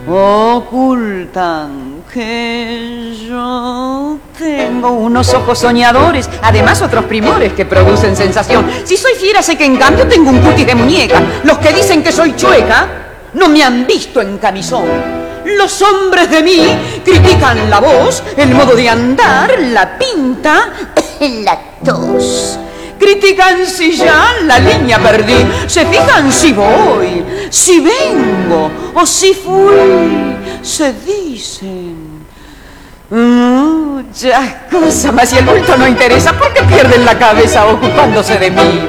Ocultan que yo tengo unos ojos soñadores, además otros primores que producen sensación. Si soy fiera sé que en cambio tengo un cutis de muñeca. Los que dicen que soy chueca no me han visto en camisón. Los hombres de mí critican la voz, el modo de andar, la pinta, la tos. Critican si ya la línea perdí, se fijan si voy, si vengo o si fui, se dicen muchas cosas, mas si el bulto no interesa, ¿por qué pierden la cabeza ocupándose de mí?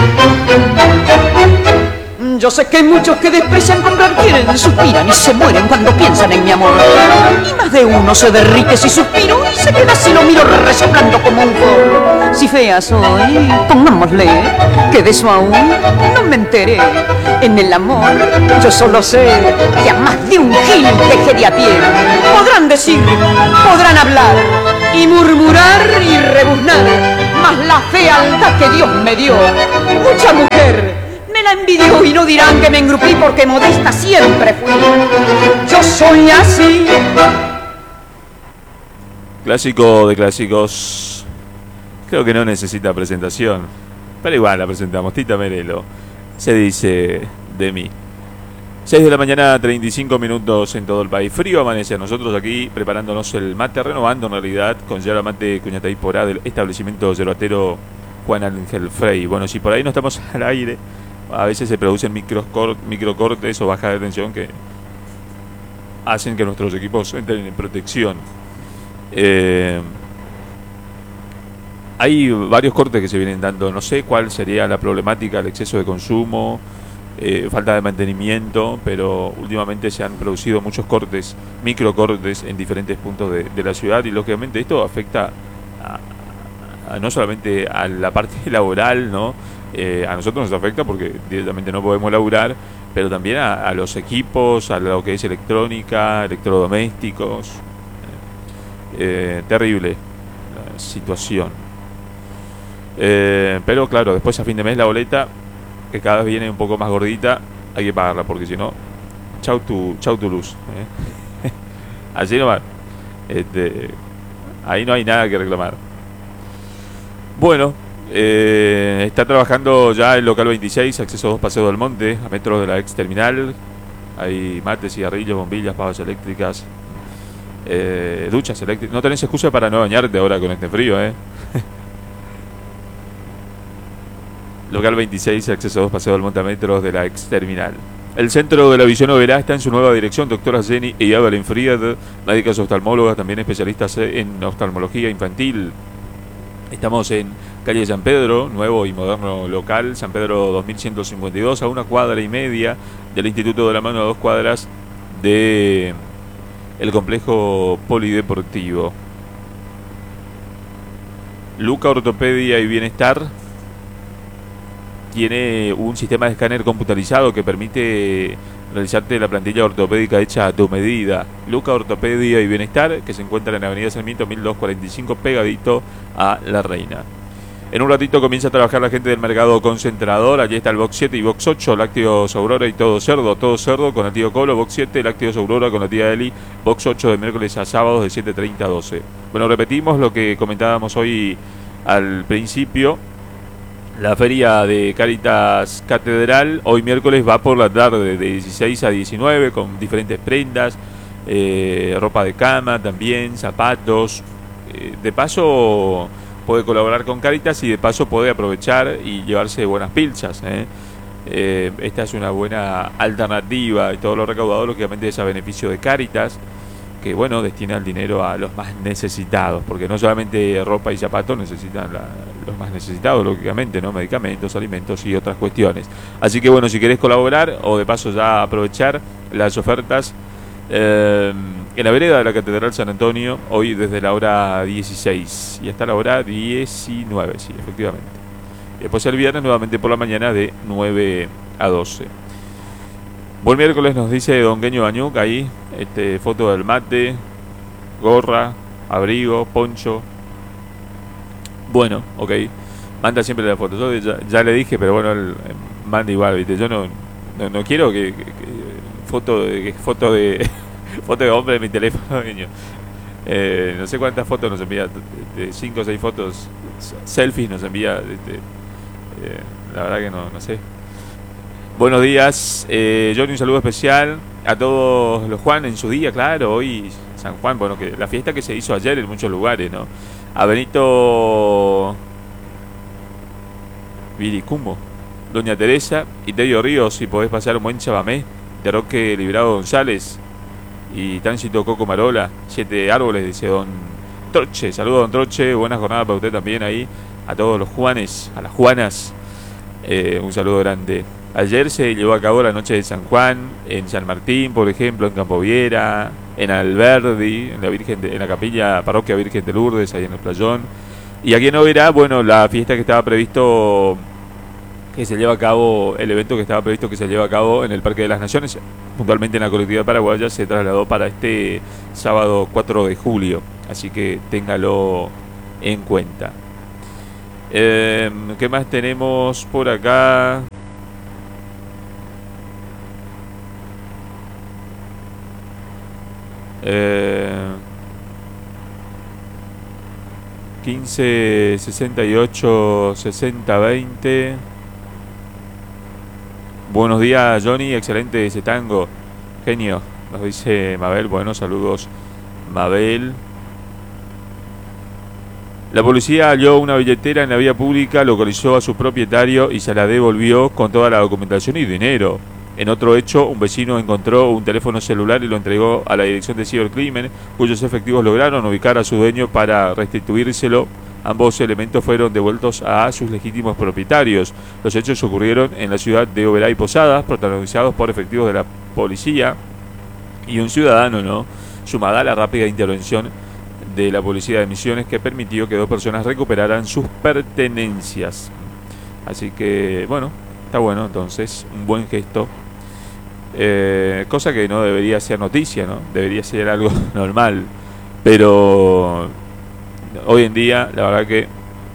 Yo sé que hay muchos que desprecian comprar, quieren, suspiran y se mueren cuando piensan en mi amor. Y más de uno se derrite si suspiro y se queda si lo miro resoplando como un forro. Si fea soy, pongámosle, que de eso aún no me enteré. En el amor yo solo sé que a más de un gil dejé de a pie. Podrán decir, podrán hablar y murmurar y rebuznar, mas la fealdad que Dios me dio, mucha mujer me la envidió y no dirán que me engrupí porque modesta siempre fui. Yo soy así. Clásico de clásicos. Creo que no necesita presentación, pero igual la presentamos. Tita Merelo, se dice de mí. 6 de la mañana, 35 minutos en todo el país. Frío amanece a nosotros aquí preparándonos el mate, renovando en realidad con yerba mate Cuñatay Porá del establecimiento yerbatero Juan Ángel Frey. Bueno, si por ahí no estamos al aire, a veces se producen microcortes o baja de tensión que hacen que nuestros equipos entren en protección. Hay varios cortes que se vienen dando. No sé cuál sería la problemática, el exceso de consumo, falta de mantenimiento, pero últimamente se han producido muchos cortes, microcortes en diferentes puntos de la ciudad, y lógicamente esto afecta no solamente a la parte laboral, ¿no? A nosotros nos afecta porque directamente no podemos laburar, pero también a los equipos, a lo que es electrónica, electrodomésticos. Terrible la situación. Pero claro, después a fin de mes la boleta, que cada vez viene un poco más gordita, hay que pagarla, porque si no, chau tu luz. Así nomás. Ahí no hay nada que reclamar. Bueno, está trabajando ya el local 26, acceso 2 Paseo del Monte, a metros de la ex terminal. Hay mates, cigarrillos, bombillas, pavas eléctricas, duchas eléctricas. No tenés excusa para no bañarte ahora con este frío, Local 26, acceso 2 Paseo del Monte, a metros de la ex terminal. El Centro de la Visión Oberá está en su nueva dirección. Doctora Jenny y Evelyn Fried, médicas oftalmólogas, también especialistas en oftalmología infantil. Estamos en calle San Pedro, nuevo y moderno local, San Pedro 2152, a 1,5 cuadras del Instituto de la Mano, a 2 cuadras de el complejo polideportivo. Luca Ortopedia y Bienestar tiene un sistema de escáner computarizado que permite realizarte la plantilla ortopédica hecha a tu medida. Luca Ortopedia y Bienestar, que se encuentra en Avenida Sarmiento 1245, pegadito a La Reina. En un ratito comienza a trabajar la gente del mercado concentrador. Allí está el Box 7 y Box 8, lácteos Aurora y todo cerdo con la tío Colo. Box 7, lácteos Aurora con la tía Eli. Box 8 de miércoles a sábados de 7:30 a 12. Bueno, repetimos lo que comentábamos hoy al principio. La feria de Cáritas Catedral hoy miércoles va por la tarde de 16 a 19 con diferentes prendas, ropa de cama también, zapatos. De paso puede colaborar con Cáritas y de paso puede aprovechar y llevarse buenas pilchas. Esta es una buena alternativa y todo lo recaudado lógicamente es a beneficio de Cáritas, que bueno, destina el dinero a los más necesitados, porque no solamente ropa y zapatos necesitan los más necesitados, lógicamente, ¿no? Medicamentos, alimentos y otras cuestiones. Así que bueno, si querés colaborar o de paso ya aprovechar las ofertas en la vereda de la Catedral San Antonio, hoy desde la hora 16 y hasta la hora 19, sí, efectivamente. Y después el viernes nuevamente por la mañana de 9 a 12. Buen miércoles, nos dice Don Gueño Bañuc ahí, foto del mate, gorra, abrigo, poncho. Bueno, ok, manda siempre la foto. Yo ya le dije, pero bueno, él manda igual, ¿viste? Yo no quiero que foto de Foto de hombre de mi teléfono, niño. No sé cuántas fotos nos envía, 5 o 6 fotos, selfies nos envía. La verdad que no sé. Buenos días, Johnny, un saludo especial a todos los Juan en su día, claro, hoy San Juan, bueno, que la fiesta que se hizo ayer en muchos lugares, ¿no? A Benito Viricumbo, Doña Teresa y Tello Ríos, si podés pasar un buen chamamé de Roque Librado González y Tránsito Coco Marola, 7 árboles, dice Don Troche. Saludos, Don Troche, buena jornada para usted también ahí, a todos los Juanes, a las Juanas, un saludo grande. Ayer se llevó a cabo la noche de San Juan en San Martín, por ejemplo, en Campoviera, en Alberdi, en la capilla Parroquia Virgen de Lourdes, ahí en el Playón. Y aquí en Oberá, bueno, la fiesta que estaba previsto que se lleva a cabo, el evento que estaba previsto que se lleva a cabo en el Parque de las Naciones, puntualmente en la colectividad paraguaya, se trasladó para este sábado 4 de julio. Así que téngalo en cuenta. ¿Qué más tenemos por acá? Eh, 15 68 60 20. Buenos días, Johnny, excelente ese tango, genio, nos dice Mabel. Bueno, saludos, Mabel. La policía halló una billetera en la vía pública, localizó a su propietario y se la devolvió con toda la documentación y dinero. En otro hecho, un vecino encontró un teléfono celular y lo entregó a la Dirección de Cibercrimen, cuyos efectivos lograron ubicar a su dueño para restituírselo. Ambos elementos fueron devueltos a sus legítimos propietarios. Los hechos ocurrieron en la ciudad de Oberá y Posadas, protagonizados por efectivos de la policía y un ciudadano, ¿no? Sumada a la rápida intervención de la policía de Misiones, que permitió que 2 personas recuperaran sus pertenencias. Así que, bueno, está bueno, entonces, un buen gesto. Cosa que no debería ser noticia, ¿no? Debería ser algo normal. Pero hoy en día, la verdad que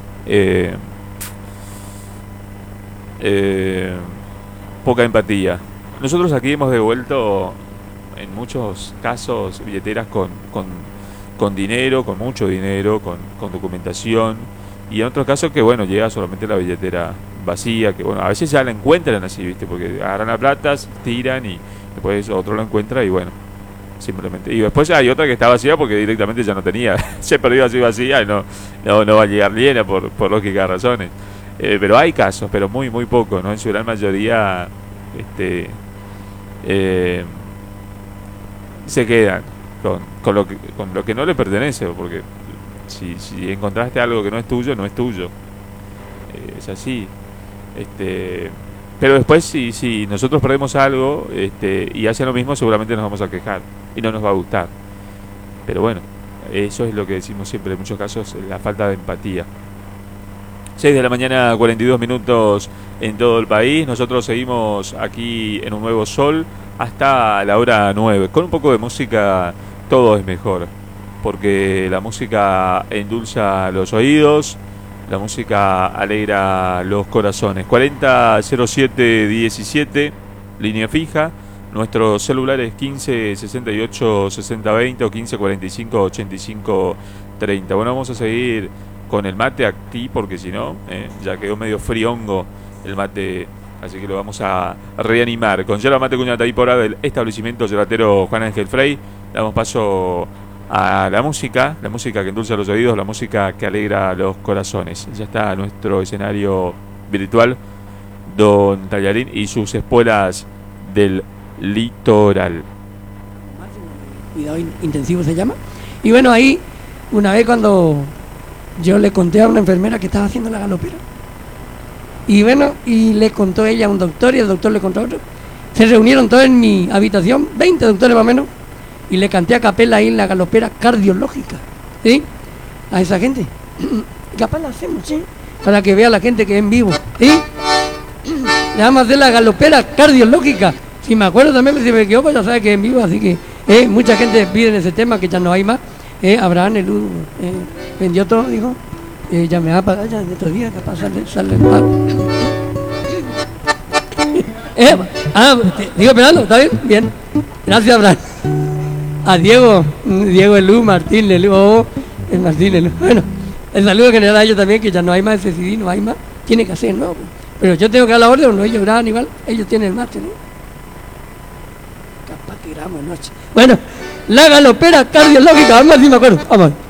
poca empatía. Nosotros aquí hemos devuelto en muchos casos billeteras con dinero, con mucho dinero, con documentación, y en otros casos que, bueno, llega solamente la billetera vacía, que, bueno, a veces ya la encuentran así, ¿viste? Porque agarran la plata, tiran y después otro la encuentra y, bueno, simplemente. Y después hay otra que está vacía porque directamente ya no tenía, se perdió así vacía y no va a llegar llena por lógicas razones. Pero hay casos, pero muy pocos, ¿no? En su gran mayoría se quedan con lo que no le pertenece, porque si encontraste algo que no es tuyo, no es tuyo. Es así. Pero después si nosotros perdemos algo y hacen lo mismo, seguramente nos vamos a quejar y no nos va a gustar. Pero bueno, eso es lo que decimos siempre en muchos casos, la falta de empatía. 6 de la mañana, 42 minutos en todo el país. Nosotros seguimos aquí en Un Nuevo Sol hasta la hora 9. Con un poco de música todo es mejor, porque la música endulza los oídos, la música alegra los corazones. 400717, línea fija. Nuestro celular es 15 68 60 20 o 15 45 85 30. Bueno, vamos a seguir con el mate aquí porque si no, ya quedó medio friongo el mate, así que lo vamos a reanimar con yerba mate cuña taipora del establecimiento gelatero Juan Ángel Frey. Damos paso a la música que endulza los oídos, la música que alegra los corazones. Ya está nuestro escenario virtual, Don Tallarín y sus espuelas del litoral. Cuidado intensivo se llama. Y bueno, ahí una vez cuando yo le conté a una enfermera que estaba haciendo la galopera, y bueno, y le contó ella a un doctor y el doctor le contó a otro, se reunieron todos en mi habitación, 20 doctores más o menos, y le canté a capela ahí en la galopera cardiológica, ¿sí? A esa gente. Capaz la hacemos, ¿sí? Para que vea la gente que es en vivo, ¿sí? Le vamos a hacer la galopera cardiológica. Si me acuerdo también, si me equivoco, ya sabe que es en vivo, así que mucha gente pide ese tema, que ya no hay más. Abraham el vendió todo, dijo, ya me va a pagar ya de estos días, capaz sale mal. Digo, esperando, ¿está bien? Bien. Gracias, Abraham. A Diego Elú, Martín Elú, el Martín Elú. Bueno, el saludo general a ellos también, que ya no hay más CCD, no hay más. Tiene que hacer, ¿no? Pero yo tengo que dar la orden, no, ellos graban igual, ellos tienen el máster, ¿no? Capaz que grabamos noche. Bueno, la galopera cardiológica, vamos a ver si me acuerdo. Vamos.